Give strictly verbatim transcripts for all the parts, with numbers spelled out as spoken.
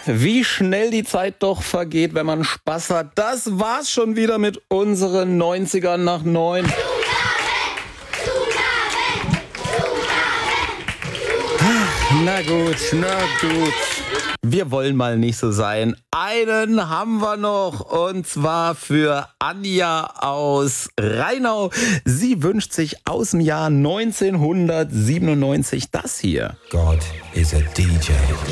wie schnell die Zeit doch vergeht, wenn man Spaß hat. Das war's schon wieder mit unseren neunzigern nach neun. Na gut, na gut. Wir wollen mal nicht so sein. Einen haben wir noch, und zwar für Anja aus Rheinau. Sie wünscht sich aus dem Jahr neunzehnhundertsiebenundneunzig das hier. God is a D J.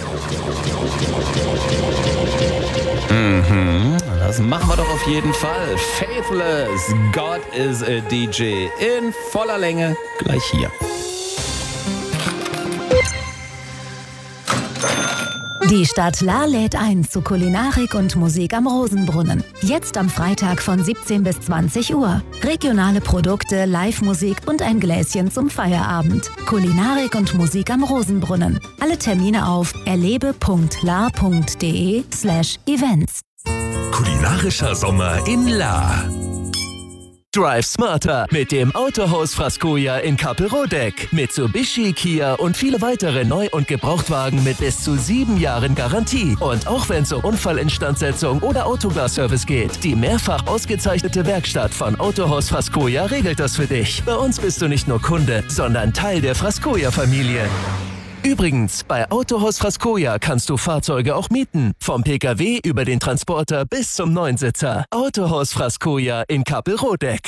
Mhm, das machen wir doch auf jeden Fall. Faithless, God is a D J in voller Länge gleich hier. Die Stadt Lahr lädt ein zu Kulinarik und Musik am Rosenbrunnen. Jetzt am Freitag von siebzehn bis zwanzig Uhr. Regionale Produkte, Live-Musik und ein Gläschen zum Feierabend. Kulinarik und Musik am Rosenbrunnen. Alle Termine auf erlebe.lahr.de slash events. Kulinarischer Sommer in Lahr. Drive smarter mit dem Autohaus Frascoja in Kappelrodeck. Mitsubishi, Kia und viele weitere Neu- und Gebrauchtwagen mit bis zu sieben Jahren Garantie. Und auch wenn es um Unfallinstandsetzung oder Autoglas-Service geht, die mehrfach ausgezeichnete Werkstatt von Autohaus Frascoja regelt das für dich. Bei uns bist du nicht nur Kunde, sondern Teil der Frascoja-Familie. Übrigens, bei Autohaus Frascoja kannst du Fahrzeuge auch mieten. Vom Pkw über den Transporter bis zum Neunsitzer. Autohaus Frascoja in Kappelrodeck.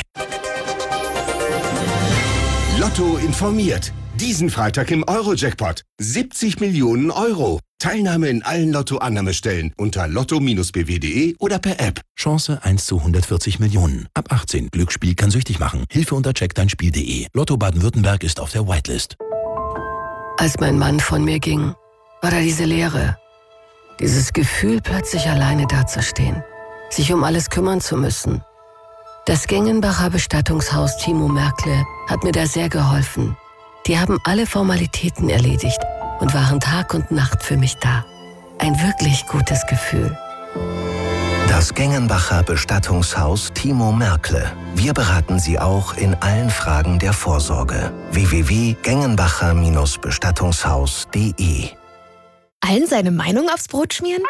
Lotto informiert. Diesen Freitag im Euro-Jackpot. siebzig Millionen Euro. Teilnahme in allen Lotto-Annahmestellen unter lotto b w punkt de oder per App. Chance eins zu hundertvierzig Millionen. Ab achtzehn. Glücksspiel kann süchtig machen. Hilfe unter check dein spiel punkt de. Lotto Baden-Württemberg ist auf der Whitelist. Als mein Mann von mir ging, war da diese Leere. Dieses Gefühl, plötzlich alleine dazustehen, sich um alles kümmern zu müssen. Das Gengenbacher Bestattungshaus Timo Merkle hat mir da sehr geholfen. Die haben alle Formalitäten erledigt und waren Tag und Nacht für mich da. Ein wirklich gutes Gefühl. Das Gengenbacher Bestattungshaus Timo Merkle. Wir beraten Sie auch in allen Fragen der Vorsorge. w w w punkt gengenbacher bestattungshaus punkt de. Allen seine Meinung aufs Brot schmieren?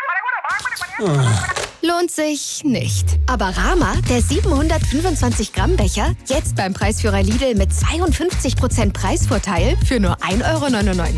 Lohnt sich nicht. Aber Rama, der siebenhundertfünfundzwanzig Gramm Becher, jetzt beim Preisführer Lidl mit zweiundfünfzig Prozent Preisvorteil für nur ein Euro neunundneunzig.